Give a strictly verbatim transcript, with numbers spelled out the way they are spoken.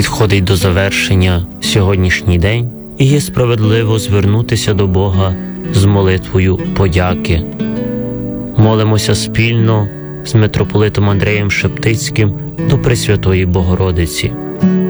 Підходить до завершення сьогоднішній день, і є справедливо звернутися до Бога з молитвою подяки. Молимося спільно з митрополитом Андреєм Шептицьким до Пресвятої Богородиці.